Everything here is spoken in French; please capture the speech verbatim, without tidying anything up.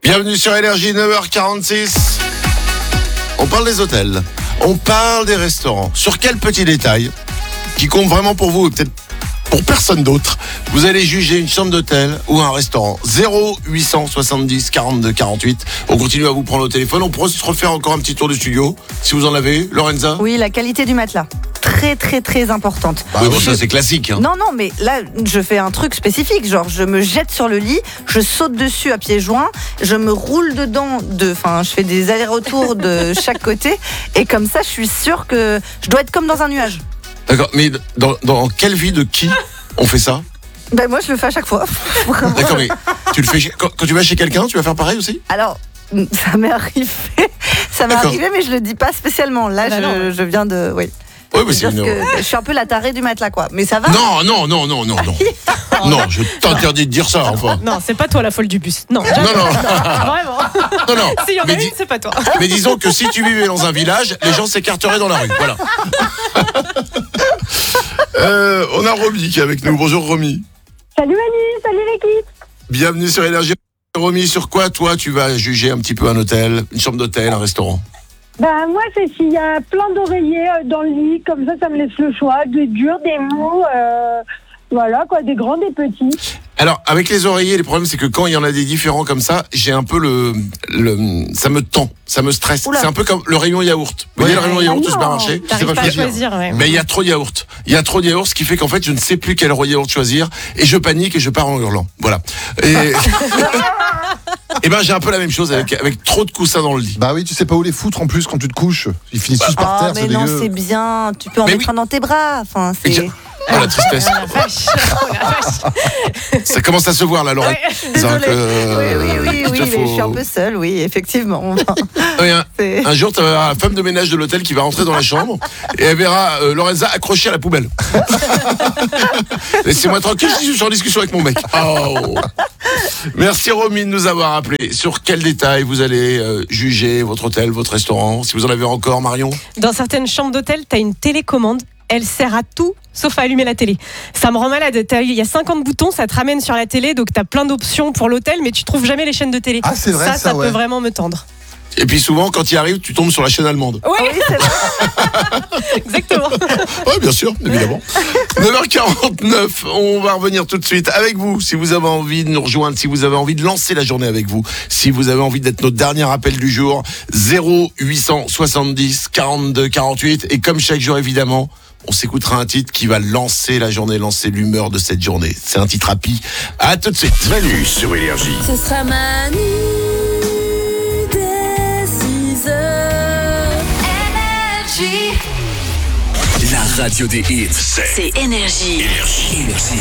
Bienvenue sur Énergie, neuf heures quarante-six. On parle des hôtels, on parle des restaurants. Sur quel petit détail qui compte vraiment pour vous, peut-être pour personne d'autre, vous allez juger une chambre d'hôtel ou un restaurant? Zéro huit cent soixante-dix quarante-deux quarante-huit. On continue à vous prendre au téléphone. On pourrait se refaire encore un petit tour du studio, si vous en avez. Lorenza? Oui, la qualité du matelas. Très très très importante. Bah, oui, bon, ça c'est classique. Hein. Non, non, mais là, je fais un truc spécifique. Genre, je me jette sur le lit, je saute dessus à pieds joints, je me roule dedans, de, enfin, je fais des allers-retours de chaque côté. Et comme ça, je suis sûre que je dois être comme dans un nuage. D'accord, mais dans, dans quelle vie de qui on fait ça? Ben moi, je le fais à chaque fois. D'accord, mais tu le fais chez, quand, quand tu vas chez quelqu'un, tu vas faire pareil aussi? Alors, ça m'est arrivé. Ça m'est D'accord. arrivé, mais je le dis pas spécialement. Là, Bah je, non. je viens de... Oui. Oui, mais Je c'est veux dire une... que je suis un peu la tarée du matelas, quoi. Mais ça va. Non, non, non, non, non, non. Non, je t'interdis de dire ça, enfin. Non, c'est pas toi la folle du bus. Non, Non, non, vraiment. non, non. S'il y en a Mais, une, dis- c'est pas toi. mais disons que si tu vivais dans un village, les gens s'écarteraient dans la rue, voilà. Euh, on a Romy qui est avec nous. Bonjour Romy. Salut Manu, salut l'équipe. Bienvenue sur Énergie. Romy, sur quoi toi tu vas juger un petit peu un hôtel, une chambre d'hôtel, un restaurant? Ben moi c'est s'il y a plein d'oreillers euh, dans le lit, comme ça ça me laisse le choix, des durs, des mous, euh, voilà quoi, des grands, des petits. Alors, avec les oreillers, le problème, c'est que quand il y en a des différents comme ça, j'ai un peu le, le ça me tend, ça me stresse. Oula. C'est un peu comme le rayon yaourt. Vous voyez le rayon yaourt au Ah non. supermarché? T'arrives C'est pas à choisir. choisir, ouais. Mais il y a trop de yaourt. Il y a trop de yaourt, ce qui fait qu'en fait, je ne sais plus quel yaourt choisir. Et je panique et je pars en hurlant. Voilà. Et, et ben, j'ai un peu la même chose avec, avec trop de coussins dans le lit. Bah oui, tu sais pas où les foutre en plus quand tu te couches. Ils finissent tous par Oh, terre, mais c'est non, dégueu. c'est bien. Tu peux en Mais mettre oui. un dans tes bras. Enfin, Et c'est... tiens, oh, la tristesse. Oh la vache. Oh la vache. Ça commence à se voir, là, Laurent. Ouais. Désolée. euh, Oui, oui, oui, oui, il te mais je suis faut- un peu seule, oui, effectivement. Oui, un, C'est- un jour, tu as la femme de ménage de l'hôtel qui va rentrer dans la chambre et elle verra euh, Lorenza accrochée à la poubelle. Laissez-moi tranquille, je suis en discussion avec mon mec. Oh. Merci Romy de nous avoir appelé. Sur quel détail vous allez euh, juger votre hôtel, votre restaurant? Si vous en avez encore, Marion? Dans certaines chambres d'hôtel, t'as une télécommande. Elle sert à tout sauf à allumer la télé. Ça me rend malade. T'as- Il y a cinquante boutons, ça te ramène sur la télé, donc t'as plein d'options pour l'hôtel, mais tu trouves jamais les chaînes de télé. Ah, c'est vrai, ça, ça, ça ouais. peut vraiment me tendre. Et puis souvent, quand il arrive, tu tombes sur la chaîne allemande. Oui, Oui, c'est vrai. exactement. Oui, bien sûr, évidemment. neuf heures quarante-neuf, on va revenir tout de suite avec vous. Si vous avez envie de nous rejoindre, si vous avez envie de lancer la journée avec vous, si vous avez envie d'être notre dernier appel du jour, zéro huit cent soixante-dix quarante-deux quarante-huit. Et comme chaque jour, évidemment, on s'écoutera un titre qui va lancer la journée, lancer l'humeur de cette journée. C'est un titre happy. À tout de suite. Manu sur Énergie. Ce sera Manu dès six heures. Énergie. La radio des hits. C'est C'est Énergie. Énergie. Énergie.